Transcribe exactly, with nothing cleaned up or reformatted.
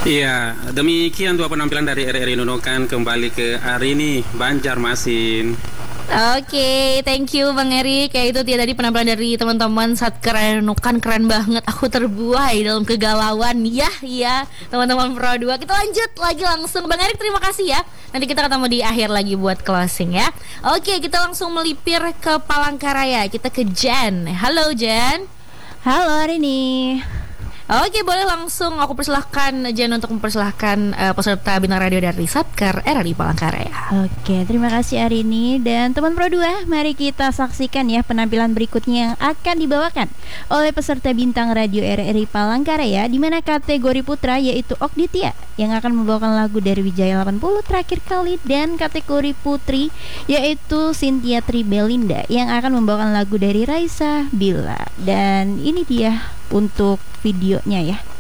Iya, demikian dua penampilan dari R R I Nunukan kembali ke Arini Banjarmasin. Oke, thank you Bang Eri. Kayak itu dia tadi penampilan dari teman-teman saat keren, kan keren banget. Aku terbuai dalam kegalauan. Ya, ya, teman-teman Pro dua. Kita lanjut lagi langsung. Bang Eri, terima kasih ya. Nanti kita ketemu di akhir lagi buat closing ya. Oke, kita langsung melipir ke Palangkaraya. Kita ke Jen. Halo Jen. Halo Arini. Oke, boleh langsung aku persilahkan Jen untuk mempersilahkan uh, peserta bintang radio dari Satker R R I Palangkaraya. Oke, terima kasih Arini dan teman Pro dua. Mari kita saksikan ya penampilan berikutnya yang akan dibawakan oleh peserta bintang radio R R I Palangkaraya, di mana kategori putra yaitu Okditya yang akan membawakan lagu dari Wijaya delapan puluh terakhir kali, dan kategori putri yaitu Cynthia Tribelinda yang akan membawakan lagu dari Raisa Bila. Dan ini dia untuk videonya ya.